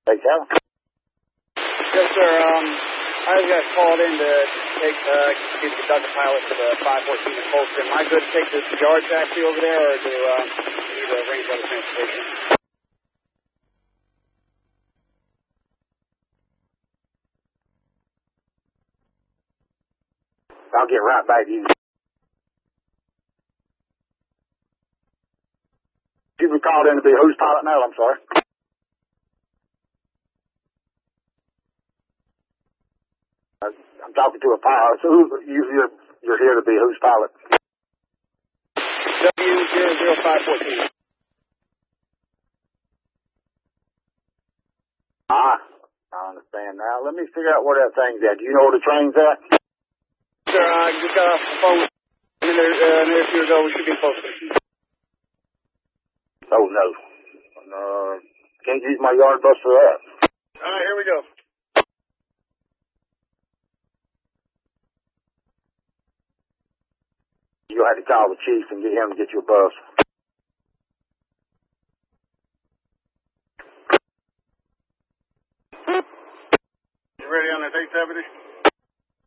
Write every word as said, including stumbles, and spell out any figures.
Hey, Cal? Yes, sir. Um, I got called in to take, uh, be the conductor pilot for the five fourteen at Colston. Am I good to take this yard taxi over there, or do uh, need to arrange other transportation? I'll get right back to you. You've been called in to be whose pilot now? I'm sorry. I'm talking to a pilot. So who, you, you're, you're here to be whose pilot? W zero zero five fourteen. Ah, I understand now. Let me figure out where that thing's at. Do you know where the train's at? Sir, I just got off the phone with a minute, uh, a minute or two ago. We should be close. Oh, no. Uh, can't use my yard bus for that. All right, here we go. You'll have to call the chief and get him to get you a bus. You ready on that eight seventy?